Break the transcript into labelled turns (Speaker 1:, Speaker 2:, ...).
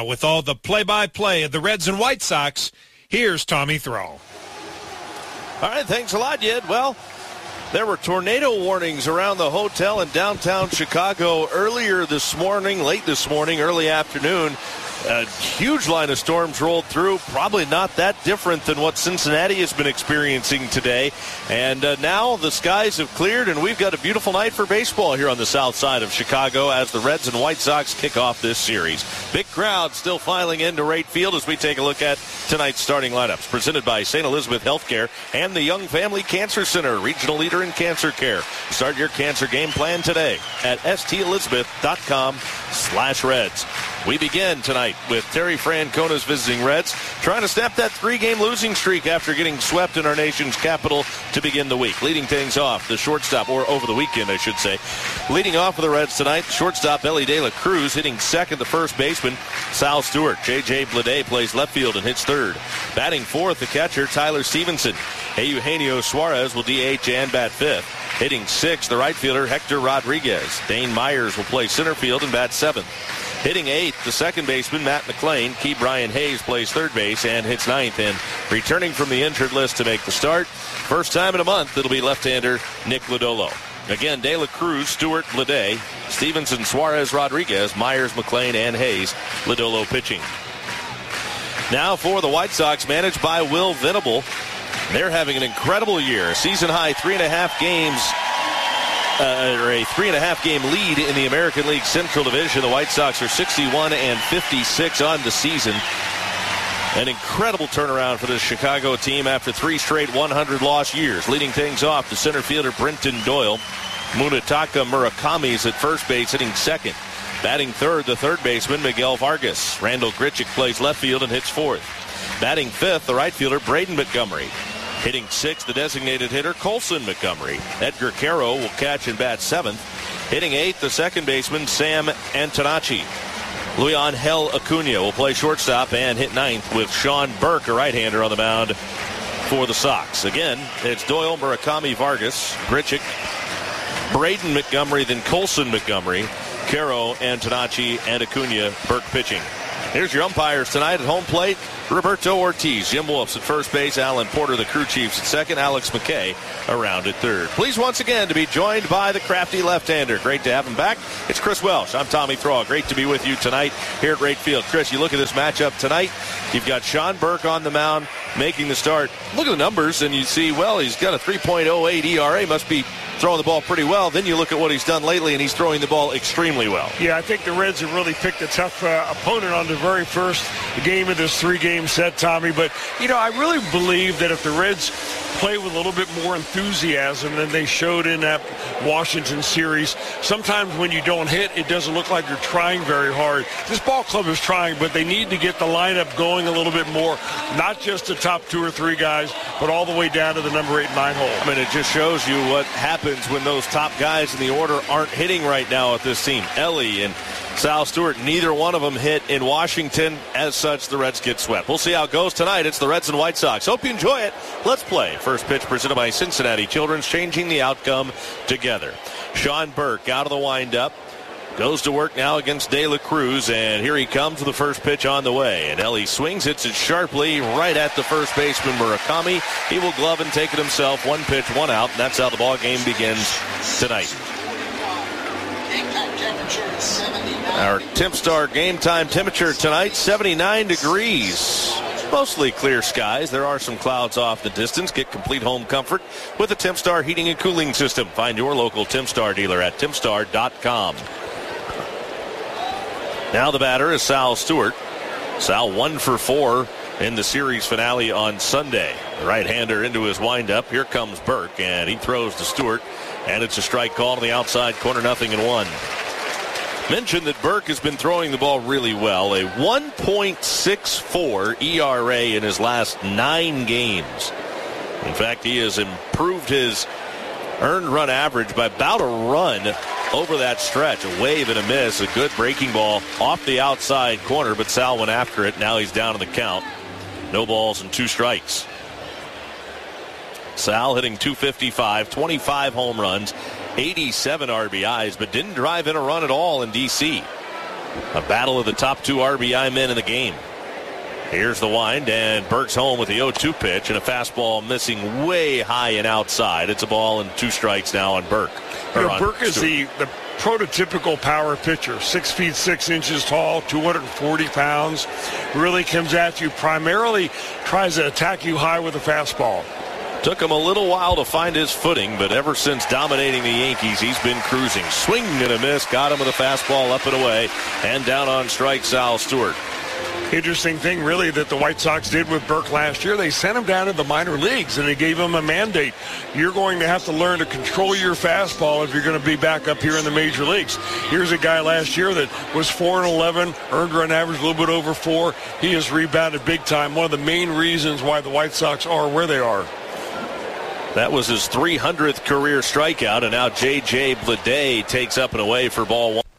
Speaker 1: With all the play-by-play of the Reds and White Sox, here's Tommy Thrall.
Speaker 2: All right, thanks a lot, Yed. Well, there were tornado warnings around the hotel in downtown Chicago earlier this morning, late this morning, early afternoon. A huge line of storms rolled through, probably not that different than what Cincinnati has been experiencing today. And now the skies have cleared, and we've got a beautiful night for baseball here on the south side of Chicago as the Reds and White Sox kick off this series. Big crowd still filing into Wright Field as we take a look at tonight's starting lineups. Presented by St. Elizabeth Healthcare and the Young Family Cancer Center, regional leader in cancer care. Start your cancer game plan today at stelizabeth.com/Reds. We begin tonight with Terry Francona's visiting Reds, trying to snap that 3-game losing streak after getting swept in our nation's capital to begin the week. Leading things off, the shortstop, or over the weekend, I should say. Leading off for the Reds tonight, shortstop Elly De La Cruz, hitting second, the first baseman, Sal Stewart. J.J. Bleday plays left field and hits third. Batting fourth, the catcher, Tyler Stevenson. Eugenio Suarez will DH and bat fifth. Hitting sixth, the right fielder, Hector Rodriguez. Dane Myers will play center field and bat seventh. Hitting eighth, the second baseman, Matt McLain. Key Brian Hayes plays third base and hits ninth. And returning from the injured list to make the start, first time in a month, it'll be left-hander Nick Lodolo. Again, De La Cruz, Stewart, Bleday, Stevenson, Suarez, Rodriguez, Myers, McLain, and Hayes. Lodolo pitching. Now for the White Sox, managed by Will Venable. They're having an incredible year. Season-high 3.5 games. A 3.5-game lead in the American League Central Division. The White Sox are 61-56 on the season. An incredible turnaround for this Chicago team after 3 straight 100-loss years. Leading things off, the center fielder Brenton Doyle. Munetaka Murakami is at first base, hitting second. Batting third, the third baseman Miguel Vargas. Randall Grichuk plays left field and hits fourth. Batting fifth, the right fielder Braden Montgomery. Hitting sixth, the designated hitter, Colson Montgomery. Edgar Caro will catch and bat seventh. Hitting eighth, the second baseman, Sam Antonacci. Luis Angel Acuna will play shortstop and hit ninth with Sean Burke, a right-hander, on the mound for the Sox. Again, it's Doyle, Murakami, Vargas, Grichuk, Braden Montgomery, then Colson Montgomery, Caro, Antonacci, and Acuna. Burke pitching. Here's your umpires tonight at home plate. Roberto Ortiz, Jim Wolfs at first base, Alan Porter, the crew chiefs at second, Alex McKay around at third. Pleased once again to be joined by the crafty left-hander. Great to have him back. It's Chris Welsh. I'm Tommy Thrall. Great to be with you tonight here at Wright Field. Chris, you look at this matchup tonight. You've got Sean Burke on the mound making the start. Look at the numbers, and you see, well, he's got a 3.08 ERA. Must be throwing the ball pretty well. Then you look at what he's done lately, and he's throwing the ball extremely well.
Speaker 3: Yeah, I think the Reds have really picked a tough opponent on the very first game of this 3-game set, Tommy. But, I really believe that if the Reds play with a little bit more enthusiasm than they showed in that Washington series, sometimes when you don't hit, it doesn't look like you're trying very hard. This ball club is trying, but they need to get the lineup going a little bit more. Not just the top 2 or 3 guys, but all the way down to the number 8 and 9 hole.
Speaker 2: I mean, it just shows you what happens when those top guys in the order aren't hitting right now at this team. Elly and Sal Stewart, neither one of them hit in Washington. As such, the Reds get swept. We'll see how it goes tonight. It's the Reds and White Sox. Hope you enjoy it. Let's play. First pitch presented by Cincinnati Children's, changing the outcome together. Sean Burke out of the windup. Goes to work now against De La Cruz, and here he comes with the first pitch on the way. And Elly swings, hits it sharply right at the first baseman, Murakami. He will glove and take it himself. 1 pitch, 1 out, and that's how the ball game begins tonight. Our Tempstar game time temperature tonight, 79 degrees. Mostly clear skies. There are some clouds off the distance. Get complete home comfort with the Tempstar heating and cooling system. Find your local Tempstar dealer at tempstar.com. Now the batter is Sal Stewart. Sal 1 for 4 in the series finale on Sunday. The right-hander into his windup. Here comes Burke, and he throws to Stewart, and it's a strike call to the outside corner, 0-1. Mentioned that Burke has been throwing the ball really well. A 1.64 ERA in his last 9 games. In fact, he has improved his earned run average by about a run over that stretch. A wave and a miss. A good breaking ball off the outside corner, but Sal went after it. Now he's down in the count. No balls and 2 strikes. Sal hitting .255, 25 home runs, 87 RBIs, but didn't drive in a run at all in D.C. A battle of the top 2 RBI men in the game. Here's the wind, and Burke's home with the 0-2 pitch, and a fastball missing way high and outside. It's a ball and 2 strikes now on Burke.
Speaker 3: Burke is the prototypical power pitcher. 6 feet 6 inches tall, 240 pounds. Really comes at you primarily, tries to attack you high with a fastball.
Speaker 2: Took him a little while to find his footing, but ever since dominating the Yankees, he's been cruising. Swing and a miss, got him with a fastball up and away, and down on strike, Sal Stewart.
Speaker 3: Interesting thing, really, that the White Sox did with Burke last year. They sent him down to the minor leagues, and they gave him a mandate. You're going to have to learn to control your fastball if you're going to be back up here in the major leagues. Here's a guy last year that was 4-11, earned run average a little bit over 4. He has rebounded big time. One of the main reasons why the White Sox are where they are.
Speaker 2: That was his 300th career strikeout, and now J.J. Bleday takes up and away for ball 1.